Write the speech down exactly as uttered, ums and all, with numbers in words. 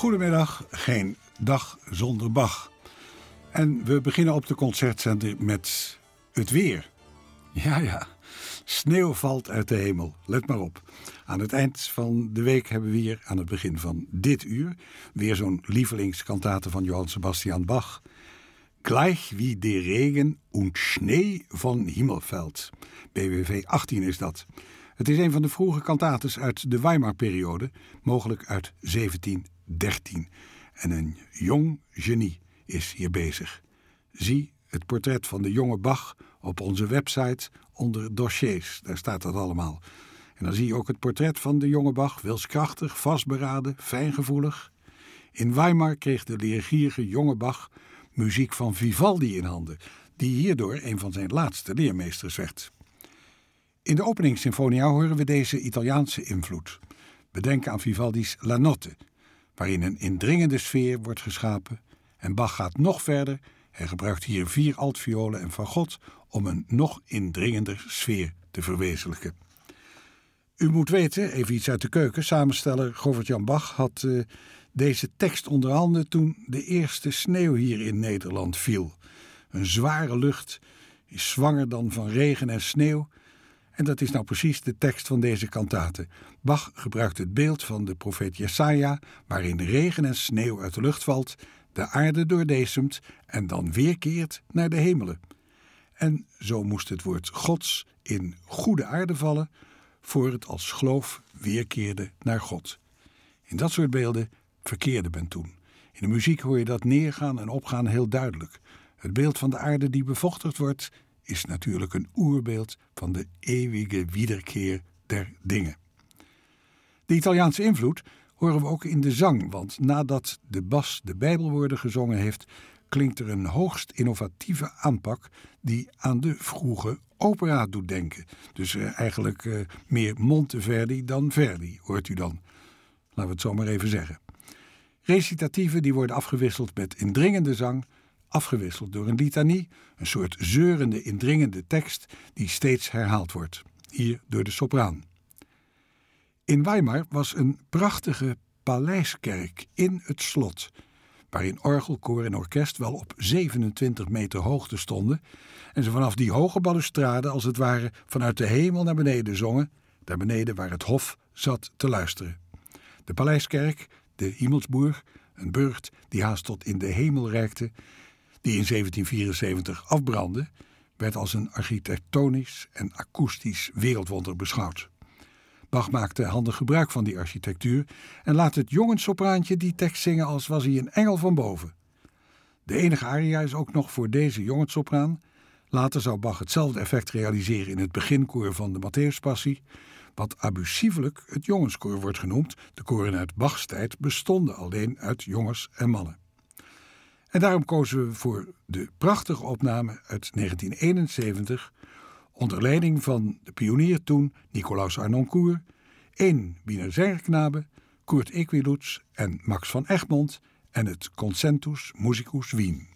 Goedemiddag, geen dag zonder Bach. En we beginnen op de concertzender met het weer. Ja, ja, sneeuw valt uit de hemel, let maar op. Aan het eind van de week hebben we hier, aan het begin van dit uur, weer zo'n lievelingskantate van Johann Sebastian Bach. Gleich wie de Regen und Schnee von Himmel fällt. B W V achttien is dat. Het is een van de vroege kantates uit de Weimar-periode, mogelijk uit zeventien dertien. En een jong genie is hier bezig. Zie het portret van de jonge Bach op onze website onder dossiers. Daar staat dat allemaal. En dan zie je ook het portret van de jonge Bach, wilskrachtig, vastberaden, fijngevoelig. In Weimar kreeg de leergierige jonge Bach muziek van Vivaldi in handen, die hierdoor een van zijn laatste leermeesters werd. In de openingssymfonia horen we deze Italiaanse invloed. We denken aan Vivaldi's La Notte, waarin een indringende sfeer wordt geschapen. En Bach gaat nog verder. Hij gebruikt hier vier altviolen en fagot om een nog indringender sfeer te verwezenlijken. U moet weten, even iets uit de keuken, samensteller Govert-Jan Bach had uh, deze tekst onder handen toen de eerste sneeuw hier in Nederland viel. Een zware lucht is zwanger dan van regen en sneeuw. En dat is nou precies de tekst van deze kantate. Bach gebruikt het beeld van de profeet Jesaja, waarin regen en sneeuw uit de lucht valt, de aarde doordesemt en dan weerkeert naar de hemelen. En zo moest het woord Gods in goede aarde vallen, voor het als geloof weerkeerde naar God. In dat soort beelden verkeerde men toen. In de muziek hoor je dat neergaan en opgaan heel duidelijk. Het beeld van de aarde die bevochtigd wordt, is natuurlijk een oerbeeld van de eeuwige wederkeer der dingen. De Italiaanse invloed horen we ook in de zang, want nadat de bas de Bijbelwoorden gezongen heeft, klinkt er een hoogst innovatieve aanpak die aan de vroege opera doet denken. Dus uh, eigenlijk uh, meer Monteverdi dan Verdi, hoort u dan. Laten we het zo maar even zeggen. Recitatieven die worden afgewisseld met indringende zang, afgewisseld door een litanie, een soort zeurende, indringende tekst die steeds herhaald wordt, hier door de sopraan. In Weimar was een prachtige paleiskerk in het slot, waarin orgel, koor en orkest wel op zevenentwintig meter hoogte stonden en ze vanaf die hoge balustrade als het ware vanuit de hemel naar beneden zongen, daar beneden waar het hof zat te luisteren. De paleiskerk, de Himmelsburg, een burcht die haast tot in de hemel reikte, die in zeventien vierenzeventig afbrandde, werd als een architectonisch en akoestisch wereldwonder beschouwd. Bach maakte handig gebruik van die architectuur en laat het jongenssopraantje die tekst zingen als was hij een engel van boven. De enige aria is ook nog voor deze jongenssopraan. Later zou Bach hetzelfde effect realiseren in het beginkoor van de Matthäuspassie, wat abusievelijk het jongenskoor wordt genoemd. De koren uit Bachs tijd bestonden alleen uit jongens en mannen. En daarom kozen we voor de prachtige opname uit negentien eenenzeventig... onder leiding van de pionier toen Nicolaus Harnoncourt, één Wiener Zerknabe, Kurt Equiluz en Max van Egmond en het Concentus Musicus Wien.